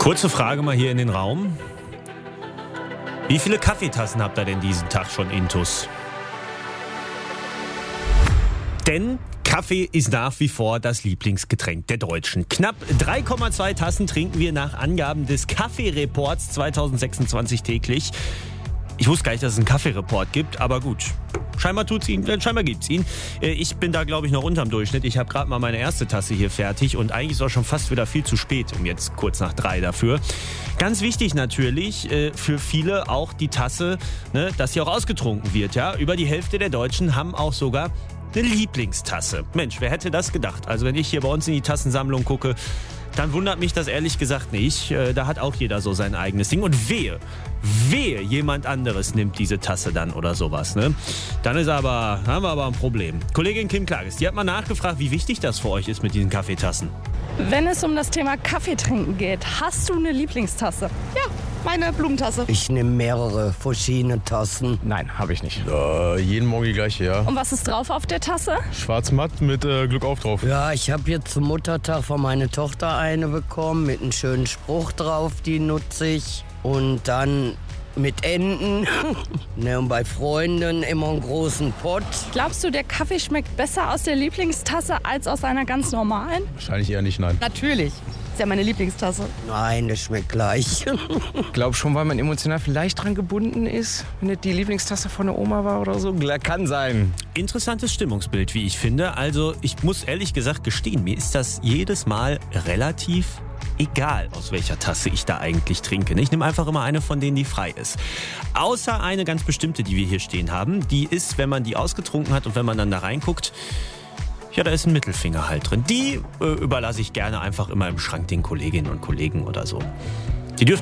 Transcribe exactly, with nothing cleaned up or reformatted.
Kurze Frage mal hier in den Raum. Wie viele Kaffeetassen habt ihr denn diesen Tag schon intus? Denn Kaffee ist nach wie vor das Lieblingsgetränk der Deutschen. Knapp drei Komma zwei Tassen trinken wir nach Angaben des Kaffeereports zwanzig sechsundzwanzig täglich. Ich wusste gar nicht, dass es einen Kaffeereport gibt, aber gut. Scheinbar tut's ihn, scheinbar gibt's ihn. Ich bin da, glaube ich, noch unterm Durchschnitt. Ich habe gerade mal meine erste Tasse hier fertig und eigentlich ist auch schon fast wieder viel zu spät, um jetzt kurz nach drei dafür. Ganz wichtig natürlich für viele auch die Tasse, ne, dass sie auch ausgetrunken wird. Ja? Über die Hälfte der Deutschen haben auch sogar eine Lieblingstasse. Mensch, wer hätte das gedacht? Also wenn ich hier bei uns in die Tassensammlung gucke, dann wundert mich das ehrlich gesagt nicht. Da hat auch jeder so sein eigenes Ding. Und wehe, wehe, jemand anderes nimmt diese Tasse dann oder sowas. Ne? Dann ist aber, haben wir aber ein Problem. Kollegin Kim Klages, die hat mal nachgefragt, wie wichtig das für euch ist mit diesen Kaffeetassen. Wenn es um das Thema Kaffee trinken geht, hast du eine Lieblingstasse? Ja, meine Blumentase. Ich nehme mehrere verschiedene Tassen. Nein, habe ich nicht. Äh, jeden Morgen die gleiche, ja. Und was ist drauf auf der Tasse? Schwarz-matt mit äh, Glück auf drauf. Ja, ich habe jetzt zum Muttertag von meiner Tochter eine bekommen mit einem schönen Spruch drauf, die nutze ich. Und dann mit Enten. Ne, und bei Freunden immer einen großen Pott. Glaubst du, der Kaffee schmeckt besser aus der Lieblingstasse als aus einer ganz normalen? Wahrscheinlich eher nicht, nein. Natürlich. Ist ja meine Lieblingstasse. Nein, das schmeckt gleich. Ich glaube schon, weil man emotional vielleicht dran gebunden ist, wenn das die Lieblingstasse von der Oma war oder so. Kann sein. Interessantes Stimmungsbild, wie ich finde. Also ich muss ehrlich gesagt gestehen, mir ist das jedes Mal relativ egal, aus welcher Tasse ich da eigentlich trinke. Ich nehme einfach immer eine von denen, die frei ist. Außer eine ganz bestimmte, die wir hier stehen haben. Die ist, wenn man die ausgetrunken hat und wenn man dann da reinguckt, ja, da ist ein Mittelfinger halt drin. Die äh, überlasse ich gerne einfach immer im Schrank den Kolleginnen und Kollegen oder so.